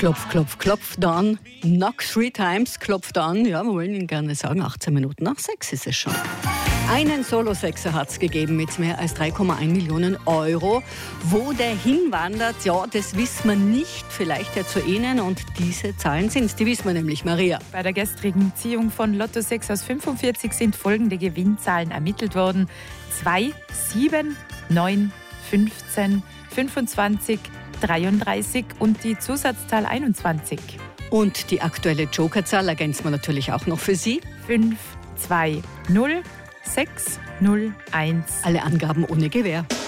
Klopf, klopf, klopf, dann. Knock 3 times, klopft an. Ja, wir wollen Ihnen gerne sagen, 18 Minuten nach 6 ist es schon. Einen Solo-Sechser hat es gegeben mit mehr als 3,1 Millionen Euro. Wo der hinwandert, ja, das wissen wir nicht. Vielleicht ja zu Ihnen und diese Zahlen sind es. Die wissen wir nämlich, Maria. Bei der gestrigen Ziehung von Lotto 6 aus 45 sind folgende Gewinnzahlen ermittelt worden. 2, 7, 9, 15, 25, 33 und die Zusatzzahl 21. Und die aktuelle Jokerzahl ergänzen wir natürlich auch noch für Sie. 5, 2, 0, 6, 0, 1. Alle Angaben ohne Gewähr.